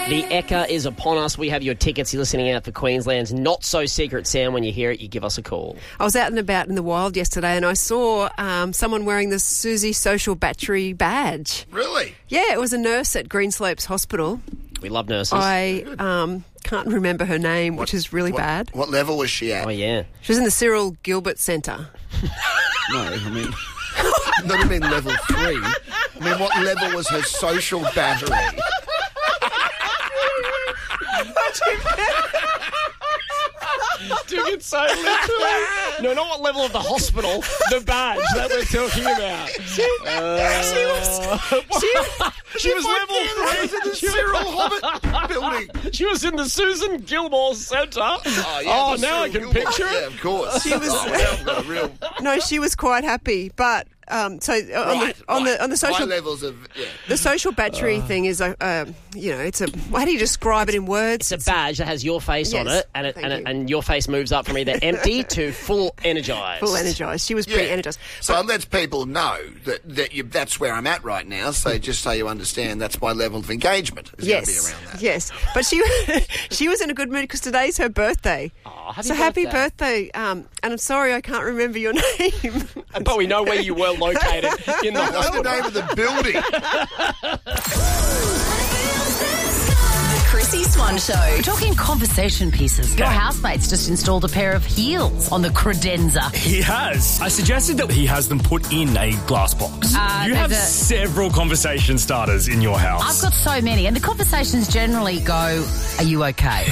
The Ekka is upon us. We have your tickets. You're listening out for Queensland's Not So Secret Sound. When you hear it, you give us a call. I was out and about in the wild yesterday and I saw someone wearing the Susie Social Battery badge. Really? Yeah, it was a nurse at Greenslopes Hospital. We love nurses. I can't remember her name, which is really bad. What level was she at? Oh, yeah. She was in the Cyril Gilbert Centre. No, I mean... Not even level 3. I mean, what level was her social battery? Took it so literally. No, not what level of the hospital. The badge that we're talking about. She was level 3 in the Cyril Hobbit building. She was in the Susan Gilmore Centre. Oh, Oh, now I can picture it. Yeah, of course. She was No, she was quite happy, but on the social high levels of the social battery thing is it's a how do you describe it in words? It's a badge that has your face on it, and your face moves up from either empty to full energised. Full energised. She was pretty energised. So it lets people know that's where I'm at right now. So just so you understand, that's my level of engagement. Is going to be around that. Yes, but she was in a good mood because today's her birthday. Oh, happy birthday! And I'm sorry I can't remember your name. But we know where you were located in the What's the hospital. name of the building? The Chrissy Swan Show. We're talking conversation pieces. Your housemate's just installed a pair of heels on the credenza. He has. I suggested that he has them put in a glass box. You have several conversation starters in your house. I've got so many, and the conversations generally go, are you okay?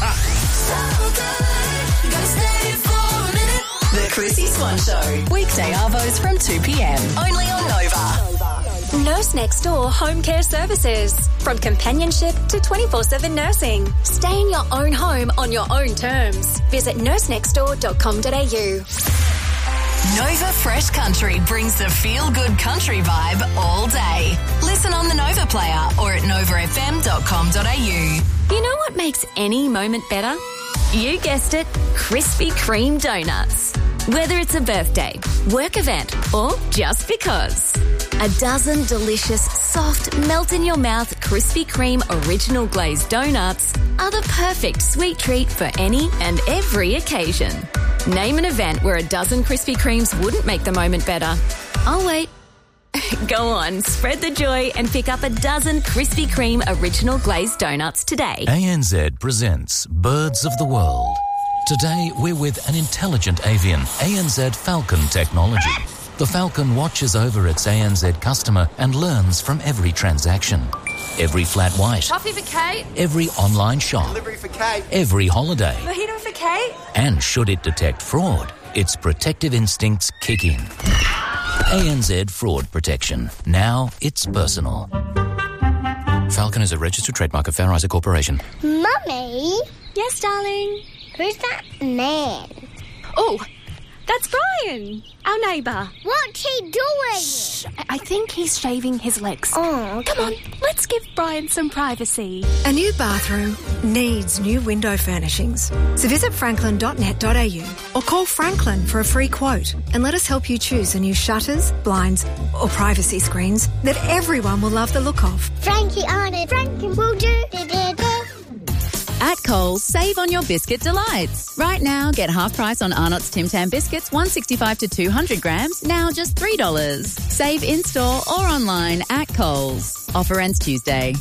The Chrissy Swan Show. Weekday arvos from 2 p.m. Only on Nova. Nurse Next Door Home Care Services. From companionship to 24/7 nursing. Stay in your own home on your own terms. Visit nursenextdoor.com.au. Nova Fresh Country brings the feel-good country vibe all day. Listen on the Nova player or at novafm.com.au. You know what makes any moment better? You guessed it, Krispy Kreme donuts. Whether it's a birthday, work event, or just because. A dozen delicious, soft, melt-in-your-mouth Krispy Kreme original glazed donuts are the perfect sweet treat for any and every occasion. Name an event where a dozen Krispy Kremes wouldn't make the moment better. I'll wait. Go on, spread the joy and pick up a dozen Krispy Kreme original glazed donuts today. ANZ presents Birds of the World. Today we're with an intelligent avian, ANZ Falcon technology. The Falcon watches over its ANZ customer and learns from every transaction. Every flat white. Coffee for Kate. Every online shop. Delivery for Kate. Every holiday. Mojito for Kate. And should it detect fraud, its protective instincts kick in. ANZ Fraud Protection. Now it's personal. Falcon is a registered trademark of Fair Isaac Corporation. Mummy? Yes, darling. Who's that man? Oh, that's Brian, our neighbour. What's he doing? Shh, I think he's shaving his legs. Oh, Come on, let's give Brian some privacy. A new bathroom needs new window furnishings. So visit franklin.net.au or call Franklin for a free quote and let us help you choose the new shutters, blinds or privacy screens that everyone will love the look of. Frankie Arnold, Frankie will do. At Coles, save on your biscuit delights. Right now, get half price on Arnott's Tim Tam biscuits, 165 to 200 grams, now just $3. Save in-store or online at Coles. Offer ends Tuesday.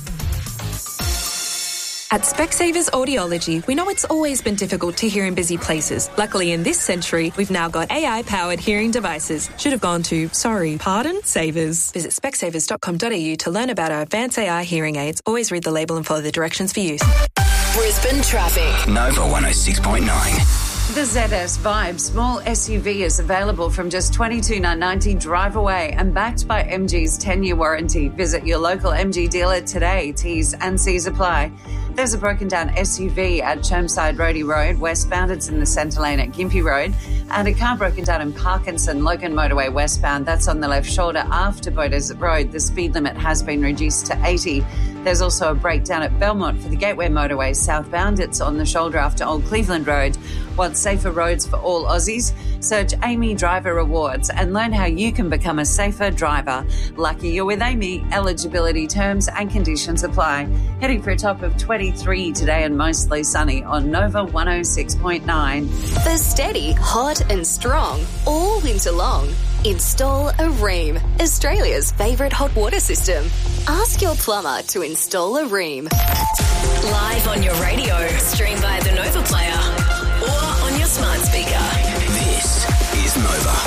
At Specsavers Audiology, we know it's always been difficult to hear in busy places. Luckily, in this century, we've now got AI-powered hearing devices. Should have gone to, Savers. Visit specsavers.com.au to learn about our advanced AI hearing aids. Always read the label and follow the directions for use. Brisbane traffic. Nova 106.9. The ZS Vibe small SUV is available from just $22,990 drive away and backed by MG's 10-year warranty. Visit your local MG dealer today. T's and C's apply. There's a broken down SUV at Chermside Roadie Road, westbound. It's in the centre lane at Gympie Road. And a car broken down in Parkinson, Logan Motorway westbound. That's on the left shoulder after Boaters Road. The speed limit has been reduced to 80. There's also a breakdown at Belmont for the Gateway Motorway southbound. It's on the shoulder after Old Cleveland Road. Want safer roads for all Aussies? Search Amy Driver Rewards and learn how you can become a safer driver. Lucky you're with Amy. Eligibility terms and conditions apply. Heading for a top of 23 today and mostly sunny on Nova 106.9. For steady, hot and strong all winter long, install a Rheem, Australia's favourite hot water system. Ask your plumber to install a Rheem. Live on your radio, stream via the Nova Player or on your smart speaker. This is Nova.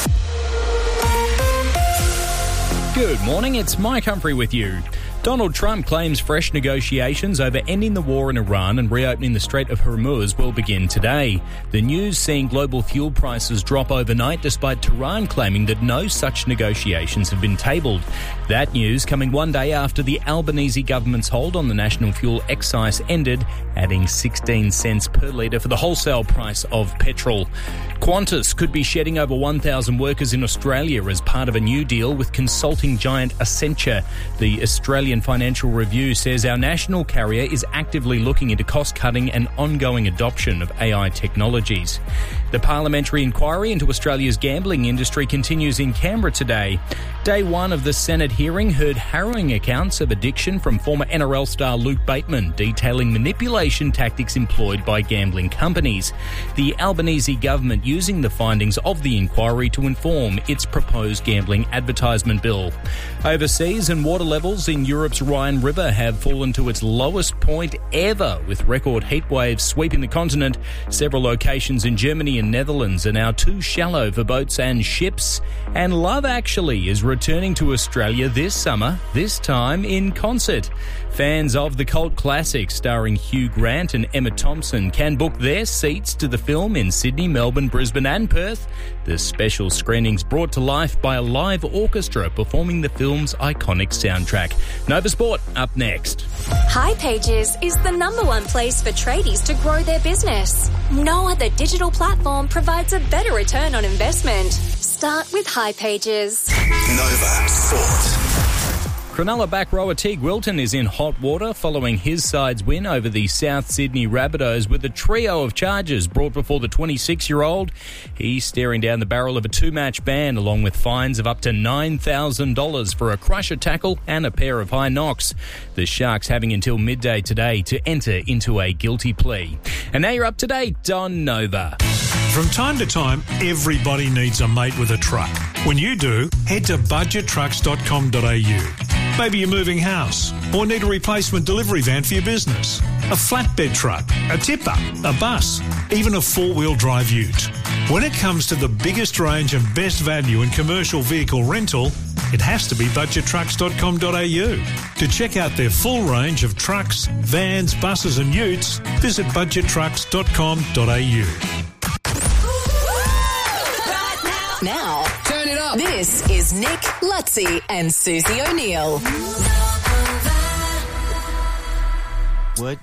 Good morning, it's Mike Humphrey with you. Donald Trump claims fresh negotiations over ending the war in Iran and reopening the Strait of Hormuz will begin today. The news seeing global fuel prices drop overnight despite Tehran claiming that no such negotiations have been tabled. That news coming one day after the Albanese government's hold on the national fuel excise ended, adding 16 cents per litre for the wholesale price of petrol. Qantas could be shedding over 1,000 workers in Australia as part of a new deal with consulting giant Accenture. The Australian Financial Review says our national carrier is actively looking into cost-cutting and ongoing adoption of AI technologies. The parliamentary inquiry into Australia's gambling industry continues in Canberra today. Day one of the Senate hearing heard harrowing accounts of addiction from former NRL star Luke Bateman, detailing manipulation tactics employed by gambling companies. The Albanese government using the findings of the inquiry to inform its proposed gambling advertisement bill. Overseas, and water levels in Europe's Rhine River have fallen to its lowest point ever, with record heat waves sweeping the continent. Several locations in Germany and Netherlands are now too shallow for boats and ships. And Love Actually is returning to Australia this summer, this time in concert. Fans of the cult classic starring Hugh Grant and Emma Thompson can book their seats to the film in Sydney, Melbourne, Brisbane and Perth. The special screenings brought to life by a live orchestra performing the film's iconic soundtrack. Nova Sport up next. hipages is the #1 place for tradies to grow their business. No other digital platform provides a better return on investment. Start with hipages. Nova Sport. Cronulla back rower Teague Wilton is in hot water following his side's win over the South Sydney Rabbitohs with a trio of charges brought before the 26-year-old. He's staring down the barrel of a 2-match ban along with fines of up to $9,000 for a crusher tackle and a pair of high knocks. The Sharks having until midday today to enter into a guilty plea. And now you're up to date on Nova. From time to time, everybody needs a mate with a truck. When you do, head to budgettrucks.com.au. Maybe you're moving house or need a replacement delivery van for your business, a flatbed truck, a tipper, a bus, even a 4-wheel drive ute. When it comes to the biggest range and best value in commercial vehicle rental, it has to be budgettrucks.com.au. To check out their full range of trucks, vans, buses and utes, visit budgettrucks.com.au. Now, turn it up. This is Nick, Lutzi, and Susie O'Neill. What?